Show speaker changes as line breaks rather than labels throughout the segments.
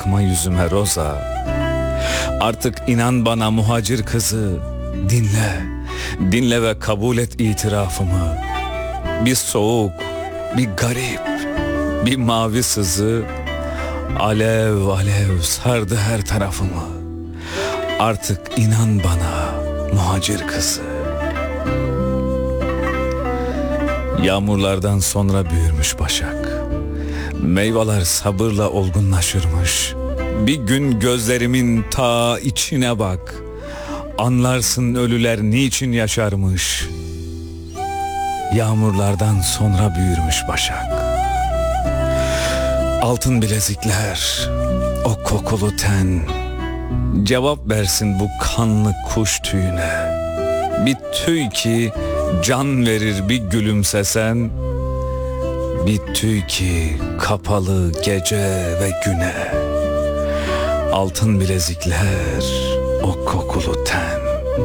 bakma yüzüme Roza. Artık inan bana muhacir kızı, dinle ve kabul et itirafımı. Bir soğuk, bir garip, bir mavi sızı alev alev sardı her tarafımı. Artık inan bana muhacir kızı. Yağmurlardan sonra büyürmüş başak. Meyveler sabırla olgunlaşırmış. Bir gün gözlerimin ta içine bak. Anlarsın ölüler niçin yaşarmış. Yağmurlardan sonra büyürmüş başak. Altın bilezikler, o kokulu ten, cevap versin bu kanlı kuş tüyüne. Bir tüy ki can verir bir gülümsesen, bir tüy ki kapalı gece ve güne. Altın bilezikler, o kokulu ten.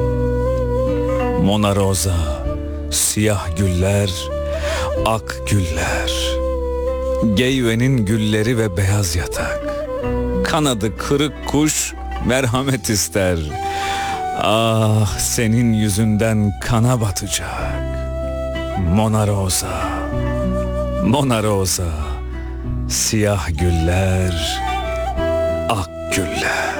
Mona Rosa, siyah güller, ak güller. Geyvenin gülleri ve beyaz yatak. Kanadı kırık kuş merhamet ister. Ah, senin yüzünden kana batacak. Mona Rosa, Mona Rosa, siyah güller, ak güller.